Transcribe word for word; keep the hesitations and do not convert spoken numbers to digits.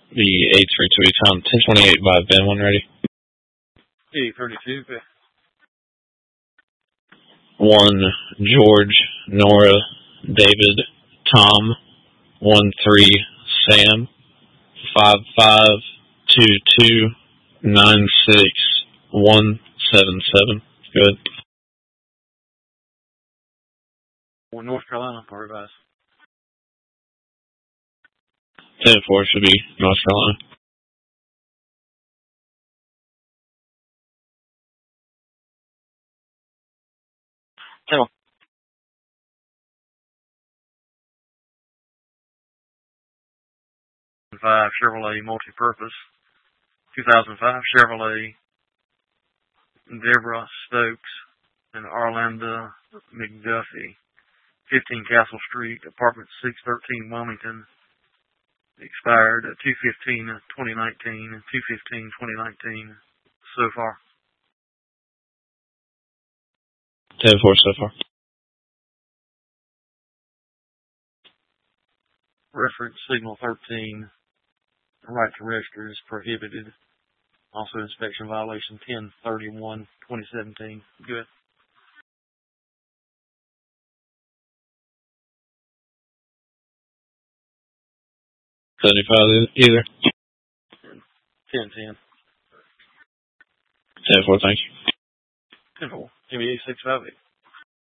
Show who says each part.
Speaker 1: The eight three two time ten twenty-eight by Ben when ready.
Speaker 2: eight thirty-two.
Speaker 1: One George, Nora, David, Tom, one three Sam, five five two two nine six one seven seven. Good.
Speaker 2: One North Carolina, I'll revise.
Speaker 1: ten four should be North Carolina.
Speaker 2: ten five Chevrolet multi-purpose. two thousand five Chevrolet Deborah Stokes and Orlando McDuffie. fifteen Castle Street, apartment six thirteen Wilmington. Expired at two fifteen twenty nineteen and two fifteen twenty nineteen so far.
Speaker 1: ten four so far.
Speaker 2: Reference signal thirteen. Right to register is prohibited. Also inspection violation ten thirty-one twenty seventeen. Good.
Speaker 1: seventy-five either.
Speaker 2: ten ten.
Speaker 1: ten four, thank you.
Speaker 2: ten four. M B A six five eight.